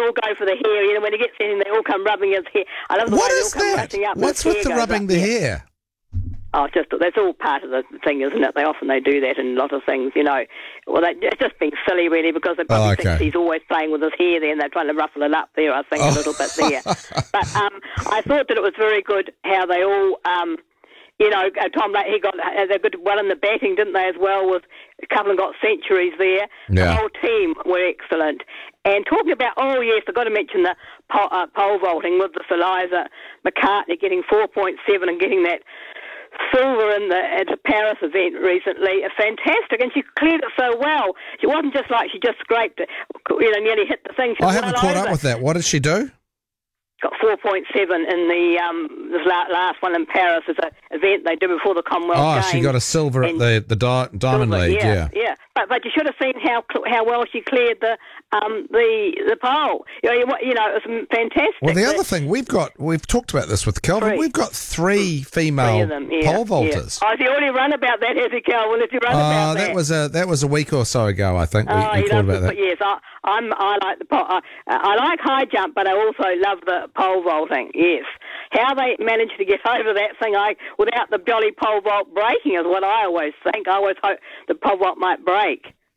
all go for the hair. You know, when he gets in, they all come rubbing his hair. I love the way they all come rushing up. What's with the rubbing the hair? Oh, that's all part of the thing, isn't it? They do that in a lot of things, you know. Well, it's just being silly, really, because they probably think he's always playing with his hair there, and they're trying to ruffle it up there, I think, a little bit there. But I thought that it was very good how they all, you know, Tom, he got they good well in the batting, didn't they, as well, with a couple of got centuries there. Yeah. The whole team were excellent. And talking about, I've got to mention the pole vaulting with the Eliza McCartney getting 4.7 and getting that silver at the Paris event recently. Fantastic, and she cleared it so well. She wasn't just like she just scraped it, you know, nearly hit the thing. I haven't caught up with that. What did she do? Got 4.7 in the this last one in Paris. It's an event they do before the Commonwealth Games. She got a silver at the Diamond League. Yeah. But you should have seen how well she cleared the pole. You know, it was fantastic. Well, the other thing we've talked about this with Kelvin. We've got 3 female pole vaulters. Yeah. Oh, has he already run about that, has he, Kelvin? Has he run about that? That was a week or so ago, I think. We called about that. Yes, I like the pole. I like high jump, but I also love the pole vaulting. Yes, how they managed to get over that thing without the jolly pole vault breaking is what I always think. I always hope the pole vault might break.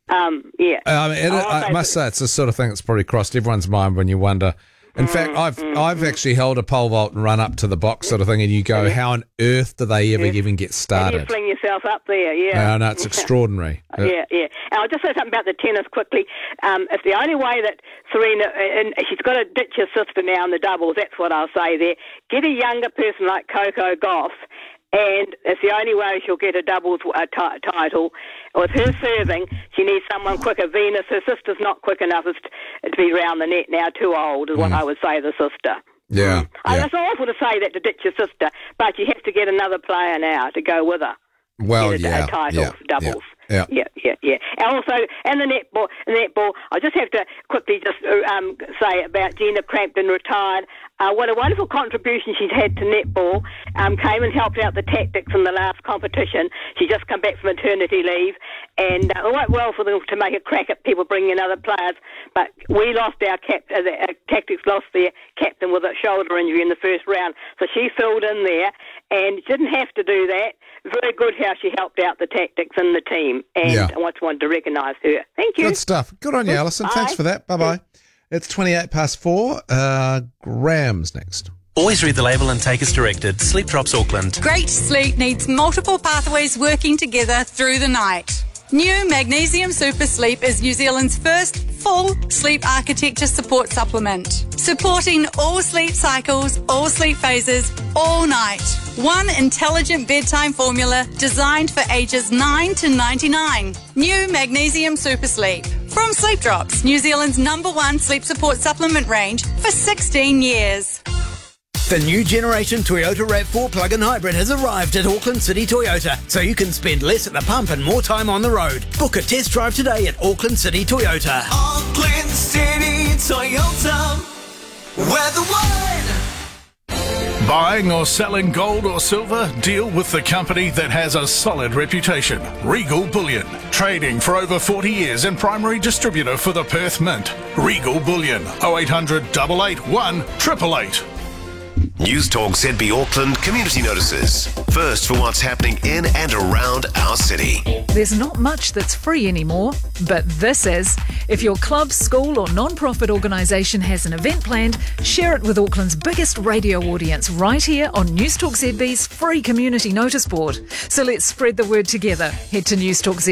I must say it's the sort of thing that's probably crossed everyone's mind when you wonder. In fact, I've actually held a pole vault and run up to the box sort of thing, and you go, how on earth do they ever even get started? And you fling yourself up there, yeah. No, it's extraordinary. Yeah. And I'll just say something about the tennis quickly. It's the only way that Serena, and she's got to ditch her sister now in the doubles, that's what I'll say there. Get a younger person like Coco Gauff, and it's the only way she'll get a doubles title. With her serving, she needs someone quicker. Venus, her sister's not quick enough to be round the net now, too old, is what I would say, the sister. Yeah. It's awful to say that, to ditch your sister, but you have to get another player now to go with her. Well, a title for doubles. Yeah. And also, and the netball, I just have to quickly say about Gina Crampton retired. What a wonderful contribution she's had to netball. Came and helped out the tactics in the last competition. She just come back from maternity leave, and it went well for them to make a crack at people bringing in other players. But we lost our tactics lost their captain with a shoulder injury in the first round, so she filled in there and didn't have to do that. Very good how she helped out the tactics and the team, and I just wanted to recognise her. Thank you. Good stuff. Good on you, Alison. Thanks for that. Bye-bye. It's 4:28. Graham's next. Always read the label and take as directed. Sleep Drops Auckland. Great sleep needs multiple pathways working together through the night. New Magnesium Super Sleep is New Zealand's first full sleep architecture support supplement, supporting all sleep cycles, all sleep phases, all night. One intelligent bedtime formula designed for ages 9 to 99. New Magnesium Super Sleep. From Sleep Drops, New Zealand's #1 sleep support supplement range for 16 years. The new generation Toyota RAV4 plug-in hybrid has arrived at Auckland City Toyota, so you can spend less at the pump and more time on the road. Book a test drive today at Auckland City Toyota. Auckland City Toyota, where the one. Buying or selling gold or silver? Deal with the company that has a solid reputation. Regal Bullion. Trading for over 40 years and primary distributor for the Perth Mint. Regal Bullion. 0800 881 888. News Talk ZB Auckland community notices. First for what's happening in and around our city. There's not much that's free anymore, but this is. If your club, school or non-profit organisation has an event planned, share it with Auckland's biggest radio audience right here on News Talk ZB's free community notice board. So let's spread the word together. Head to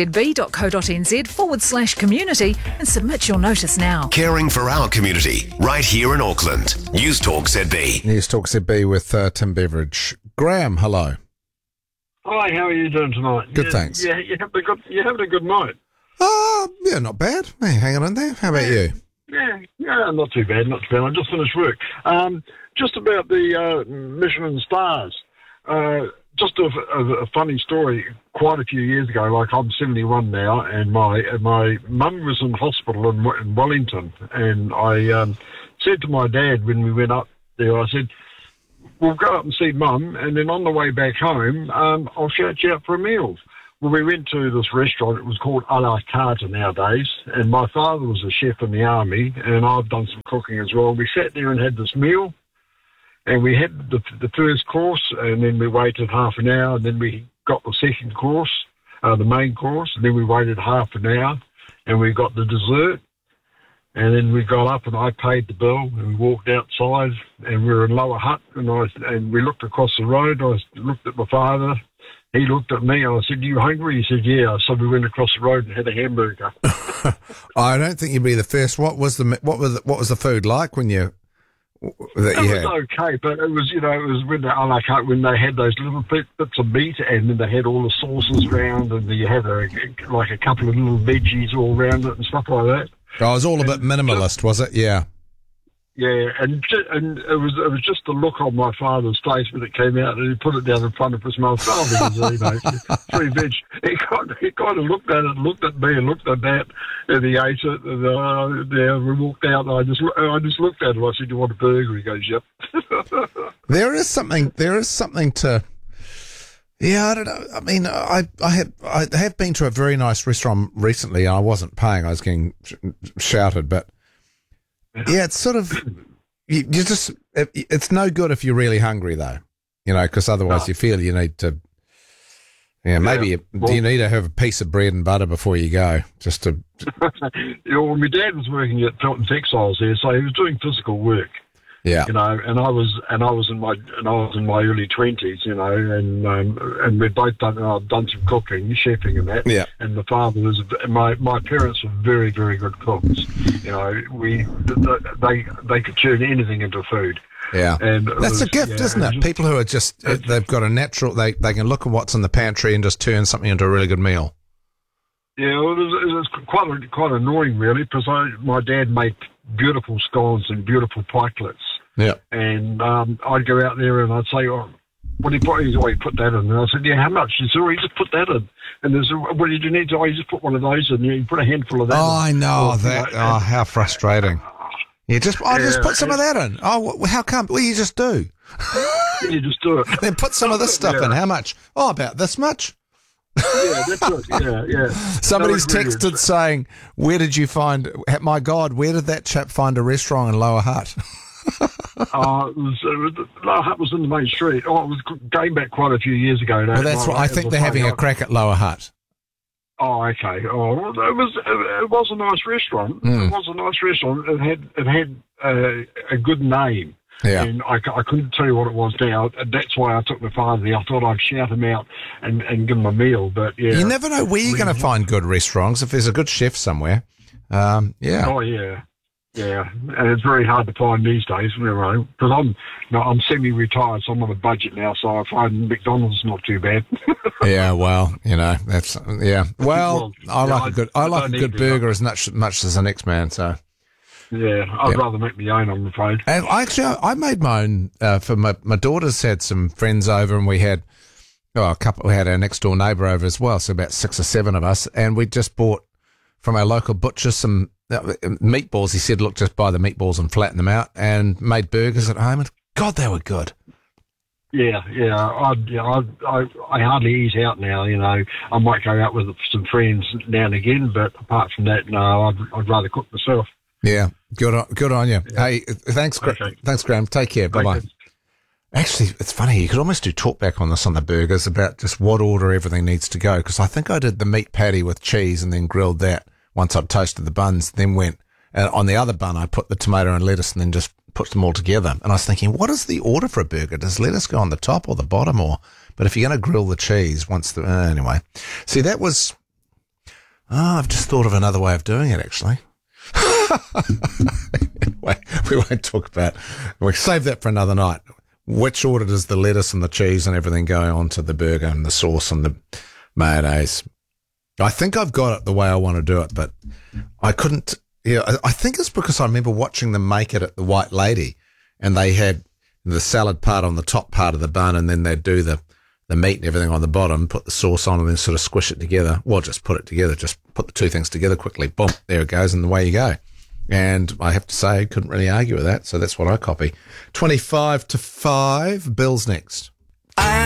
newstalkzb.co.nz/community and submit your notice now. Caring for our community right here in Auckland. News Talk ZB. News Talk ZB with Tim Beveridge. Graham, hello. Hi, how are you doing tonight? Good, thanks. Yeah, you having a good night? Yeah, not bad. Hey, hanging on there. How about you? Yeah, not too bad, not too bad. I just finished work. Just about the Michelin stars. Just a funny story. Quite a few years ago, like I'm 71 now, and my mum was in hospital in Wellington, and I said to my dad when we went up there, I said, we'll go up and see Mum, and then on the way back home, I'll shout you out for a meal. when we went to this restaurant, it was called a la carte nowadays, and my father was a chef in the army, and I've done some cooking as well. We sat there and had this meal, and we had the first course, and then we waited half an hour, and then we got the second course, the main course, and then we waited half an hour, and we got the dessert, and then we got up and I paid the bill, and we walked outside, and we were in Lower Hutt, and we looked across the road. I looked at my father. He looked at me and I said, "Are you hungry?" He said, "Yeah." So we went across the road and had a hamburger. I don't think you'd be the first. What was the food like when you that you had? It was okay, but it was when they had those little bits of meat, and then they had all the sauces around, and you had a couple of little veggies all around it and stuff like that. Oh, it was all a bit minimalist, was it? Yeah. Yeah, and it was just the look on my father's face when it came out, and he put it down in front of his mouth. Three veg. He kind of looked at it, looked at me, and looked at that, and he ate it. And we walked out, and I just looked at him. I said, "You want a burger?" He goes, "Yep." There is something to. Yeah, I don't know. I mean, I have been to a very nice restaurant recently. I wasn't paying; I was getting shouted, but. Yeah, it's sort of you just it's no good if you're really hungry though, because otherwise you feel you need to. Yeah, maybe do you need to have a piece of bread and butter before you go just to? Well, my dad was working at Pelton Textiles there, so he was doing physical work. Yeah, and I was in my early 20s, and we'd both done some cooking, chefing and that. Yeah. And the father was my parents were very, very good cooks. They could turn anything into food. Yeah, and that's a gift, isn't it? People who are just they've got a natural they can look at what's in the pantry and just turn something into a really good meal. Yeah, well, it was quite annoying really, because my dad made beautiful scones and beautiful pikelets. Yeah. And I'd go out there and I'd say, "Oh, what do you put?" He's always put that in. And I said, "Yeah, how much?" He said, "Oh, you just put that in." And there's, "What did you need to?" "Oh, you just put one of those in. You put a handful of that." Oh, in. I know that. Oh, how frustrating! Just put some of that in. Oh, how come? Well, you just do. You just do it. Then put some of this stuff in. How much? Oh, about this much. Yeah, that's it. Yeah. Somebody's texted saying, "Where did you find? My God, where did that chap find a restaurant in Lower Hutt?" Lower Hutt was in the main street. Oh, it was going back quite a few years ago. Well, that's right. I think they're having a crack at Lower Hutt. Oh, okay. Oh, well, it was a nice restaurant. It was a nice restaurant. It had a good name. Yeah. And I couldn't tell you what it was now. That's why I took my father there. I thought I'd shout him out and give him a meal. But yeah, you never know where you're going to find good restaurants if there's a good chef somewhere. Yeah. Oh yeah. Yeah, and it's very hard to find these days, because I'm semi-retired, so I'm on a budget now, so I find McDonald's not too bad. Yeah, well, that's Well, I like a good burger as much as the next man. So. Yeah, I'd rather make my own, I'm afraid. And I made my own for my daughters had some friends over, and we had a couple. We had our next door neighbour over as well, so about 6 or 7 of us, and we just bought from our local butcher some meatballs. He said, "Look, just buy the meatballs and flatten them out," and made burgers at home. And God, they were good. Yeah. I hardly eat out now. I might go out with some friends now and again, but apart from that, no, I'd rather cook myself. Yeah, good on you. Yeah. Hey, thanks, Thanks, Graham. Take care. Bye-bye. Actually, it's funny. You could almost do talkback on this on the burgers about just what order everything needs to go, because I think I did the meat patty with cheese and then grilled that once I'd toasted the buns, then went on the other bun I put the tomato and lettuce and then just put them all together. And I was thinking, what is the order for a burger? Does lettuce go on the top or the bottom? But if you're going to grill the cheese anyway. See, that was... I've just thought of another way of doing it, actually. Anyway, we won't talk about. We'll save that for another night. Which order does the lettuce and the cheese and everything go onto the burger and the sauce and the mayonnaise? I think I've got it the way I want to do it, but I couldn't. Yeah, I think it's because I remember watching them make it at the White Lady, and they had the salad part on the top part of the bun, and then they'd do the meat and everything on the bottom, put the sauce on, and then sort of squish it together. Well, just put it together, just put the two things together quickly. Boom, there it goes, and away you go. And I have to say, I couldn't really argue with that, so that's what I copy. 25 to 5, Bill's next.